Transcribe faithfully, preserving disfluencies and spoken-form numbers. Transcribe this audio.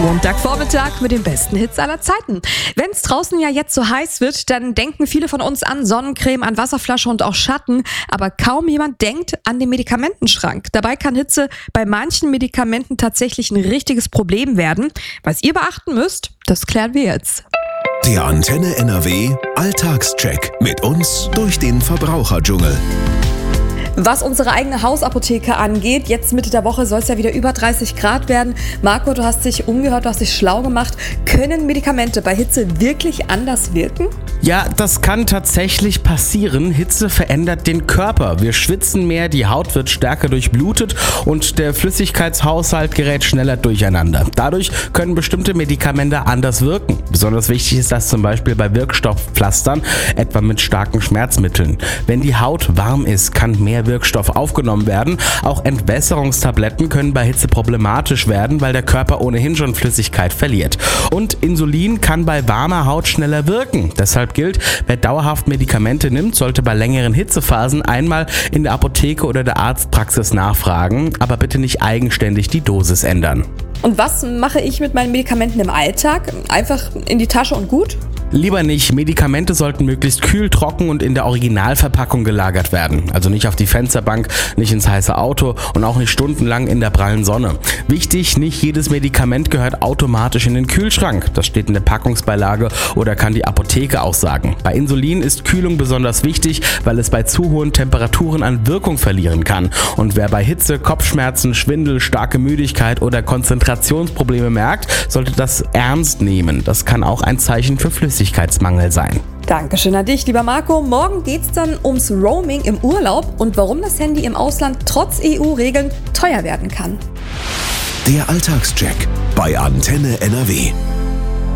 Montagvormittag mit den besten Hits aller Zeiten. Wenn es draußen ja jetzt so heiß wird, dann denken viele von uns an Sonnencreme, an Wasserflasche und auch Schatten. Aber kaum jemand denkt an den Medikamentenschrank. Dabei kann Hitze bei manchen Medikamenten tatsächlich ein richtiges Problem werden. Was ihr beachten müsst, das klären wir jetzt. Der Antenne N R W Alltagscheck mit uns durch den Verbraucherdschungel. Was unsere eigene Hausapotheke angeht, jetzt Mitte der Woche soll es ja wieder über dreißig Grad werden. Marco, du hast dich umgehört, du hast dich schlau gemacht. Können Medikamente bei Hitze wirklich anders wirken? Ja, das kann tatsächlich passieren. Hitze verändert den Körper. Wir schwitzen mehr, die Haut wird stärker durchblutet und der Flüssigkeitshaushalt gerät schneller durcheinander. Dadurch können bestimmte Medikamente anders wirken. Besonders wichtig ist das zum Beispiel bei Wirkstoffpflastern, etwa mit starken Schmerzmitteln. Wenn die Haut warm ist, kann mehr Wirkstoff aufgenommen werden. Auch Entwässerungstabletten können bei Hitze problematisch werden, weil der Körper ohnehin schon Flüssigkeit verliert. Und Insulin kann bei warmer Haut schneller wirken. Deshalb gilt, wer dauerhaft Medikamente nimmt, sollte bei längeren Hitzephasen einmal in der Apotheke oder der Arztpraxis nachfragen, aber bitte nicht eigenständig die Dosis ändern. Und was mache ich mit meinen Medikamenten im Alltag? Einfach in die Tasche und gut? Lieber nicht. Medikamente sollten möglichst kühl, trocken und in der Originalverpackung gelagert werden. Also nicht auf die Fensterbank, nicht ins heiße Auto und auch nicht stundenlang in der prallen Sonne. Wichtig, nicht jedes Medikament gehört automatisch in den Kühlschrank. Das steht in der Packungsbeilage oder kann die Apotheke auch sagen. Bei Insulin ist Kühlung besonders wichtig, weil es bei zu hohen Temperaturen an Wirkung verlieren kann. Und wer bei Hitze, Kopfschmerzen, Schwindel, starke Müdigkeit oder Konzentrationsprobleme merkt, sollte das ernst nehmen. Das kann auch ein Zeichen für Flüssigkeit Flüssigkeitsmangel sein. Dankeschön an dich, lieber Marco. Morgen geht's dann ums Roaming im Urlaub und warum das Handy im Ausland trotz E U-Regeln teuer werden kann. Der Alltagscheck bei Antenne N R W.